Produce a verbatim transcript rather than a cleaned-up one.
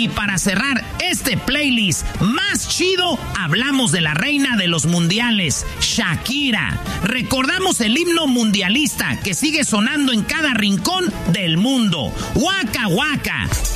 Y para cerrar este playlist más chido, hablamos de la reina de los mundiales, Shakira. Recordamos el himno mundialista que sigue sonando en cada rincón del mundo. Waka Waka.